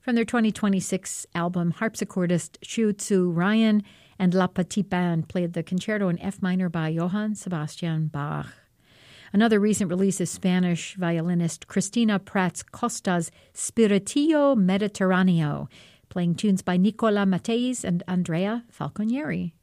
From their 2026 album, harpsichordist Xu Tzu Ryan and La Petite Band played the concerto in F minor by Johann Sebastian Bach. Another recent release is Spanish violinist Cristina Prats Costa's Spiritillo Mediterraneo, playing tunes by Nicola Matthys and Andrea Falconieri.